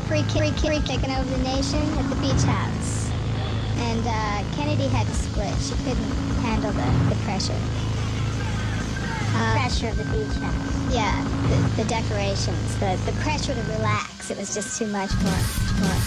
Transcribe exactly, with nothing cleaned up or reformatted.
free kick, free kick taking over the nation at the beach house. And uh, Kennedy had to split. She couldn't handle the, the pressure. Uh, pressure of the beach house. Yeah, the, the decorations, the, the pressure to relax. It was just too much for her.